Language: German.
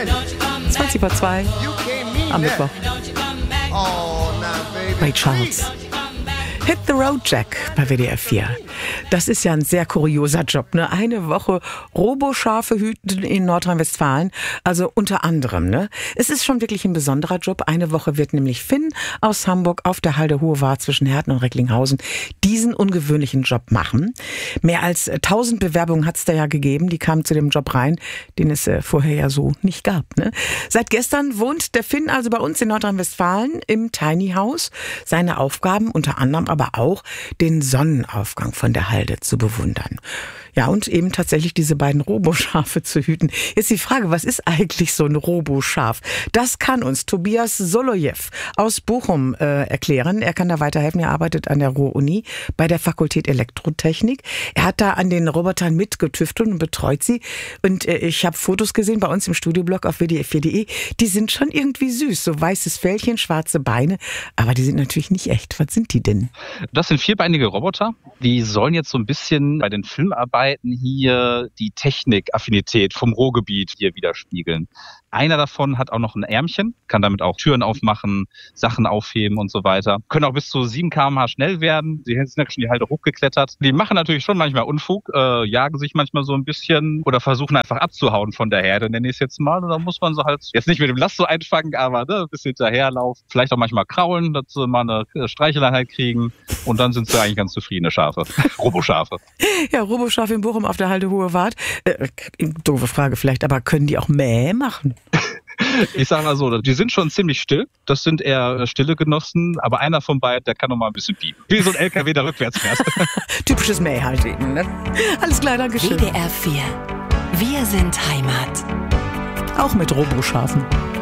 20:02 am Mittwoch. Ray Charles. Hit the Road Jack bei WDR 4. Das ist ja ein sehr kurioser Job, ne? Eine Woche Roboschafe hüten in Nordrhein-Westfalen, also unter anderem, ne? Es ist schon wirklich ein besonderer Job. Eine Woche wird nämlich Finn aus Hamburg auf der Halde Hohe Wart zwischen Herten und Recklinghausen diesen ungewöhnlichen Job machen. Mehr als 1000 Bewerbungen hat es da ja gegeben, die kamen zu dem Job rein, den es vorher ja so nicht gab, ne? Seit gestern wohnt der Finn also bei uns in Nordrhein-Westfalen im Tiny House. Seine Aufgaben unter anderem aber auch den Sonnenaufgang von der Halde zu bewundern. Ja, und eben tatsächlich diese beiden Roboschafe zu hüten. Jetzt die Frage, was ist eigentlich so ein Roboschaf? Das kann uns Tobias Solojew aus Bochum erklären. Er kann da weiterhelfen. Er arbeitet an der Ruhr-Uni bei der Fakultät Elektrotechnik. Er hat da an den Robotern mitgetüftelt und betreut sie. Und ich habe Fotos gesehen bei uns im Studioblog auf wdr4.de. Die sind schon irgendwie süß. So weißes Fellchen, schwarze Beine. Aber die sind natürlich nicht echt. Was sind die denn? Das sind vierbeinige Roboter. Die sollen jetzt so ein bisschen bei den Filmarbeiten hier die Technikaffinität vom Ruhrgebiet hier widerspiegeln. Einer davon hat auch noch ein Ärmchen, kann damit auch Türen aufmachen, Sachen aufheben und so weiter. Können auch bis zu 7 km/h schnell werden. Sie sind ja schon die Halde hochgeklettert. Die machen natürlich schon manchmal Unfug, jagen sich manchmal so ein bisschen oder versuchen einfach abzuhauen von der Herde, nenne ich es jetzt mal. Und dann muss man so halt jetzt nicht mit dem Lasso einfangen, aber ein bisschen hinterherlaufen. Vielleicht auch manchmal kraulen, dass sie mal eine Streicheleinheit kriegen. Und dann sind sie eigentlich ganz zufriedene Schafe. Roboschafe. Ja, Roboschafe in Bochum auf der Halde Hohe Wart. Doofe Frage vielleicht, aber können die auch Mäh machen? Ich sage mal so, die sind schon ziemlich still. Das sind eher stille Genossen. Aber einer von beiden, der kann noch mal ein bisschen piepen. Wie so ein LKW, der rückwärts fährt. Typisches Mäh halt eben, ne? Alles klar, danke schön. WDR 4. Wir sind Heimat. Auch mit Roboschafen.